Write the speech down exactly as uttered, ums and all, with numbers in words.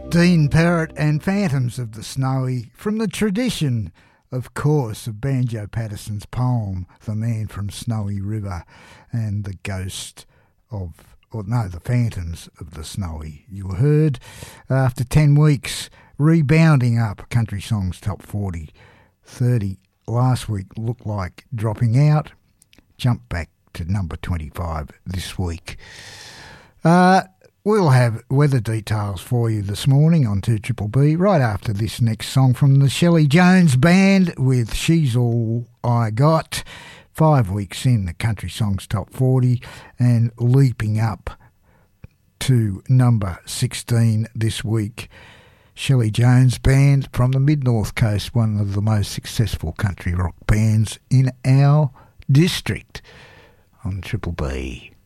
Dean Parrott and Phantoms of the Snowy, from the tradition, of course, of Banjo Patterson's poem, The Man from Snowy River, and the ghost of, or no, the Phantoms of the Snowy. You heard, after ten weeks, rebounding up Country Songs Top forty. thirty last week looked like dropping out, jumped back to number twenty-five this week. Uh... We'll have weather details for you this morning on two B B B right after this next song from the Shelley Jones Band with She's All I Got. Five weeks in the Country Songs Top forty and leaping up to number sixteen this week. Shelley Jones Band from the Mid-North Coast, one of the most successful country rock bands in our district on Triple B.